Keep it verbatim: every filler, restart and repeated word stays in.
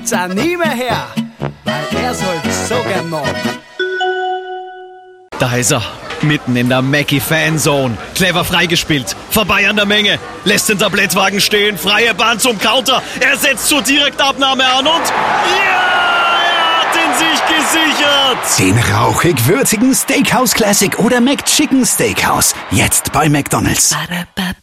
gibt's auch nie mehr her, weil er soll's so gern mag. Da ist er, mitten in der Mackie-Fanzone. Clever freigespielt, vorbei an der Menge, lässt den Tablettwagen stehen, freie Bahn zum Counter. Er setzt zur Direktabnahme an und... Ja, er hat den Sieg gesichert! Den rauchig-würzigen Steakhouse Classic oder McChicken Steakhouse. Jetzt bei McDonald's. Ba-da-ba-ba.